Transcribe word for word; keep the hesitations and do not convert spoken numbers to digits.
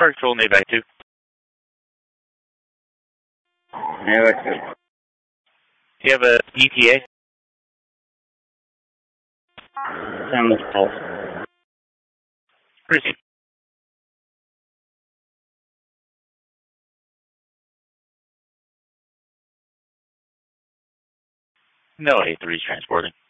Park Control, Navac two. Navac two. Do you have a E T A? Sounds false. Proceed. No A three transporting.